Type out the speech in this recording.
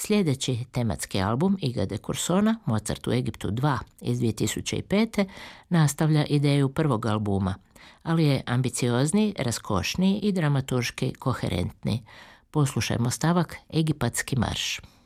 Sljedeći tematski album Iga de Cursona, Mozart u Egiptu 2 iz 2005. nastavlja ideju prvog albuma, ali je ambiciozniji, raskošniji i dramaturški koherentniji. Poslušajmo stavak Egipatski marš.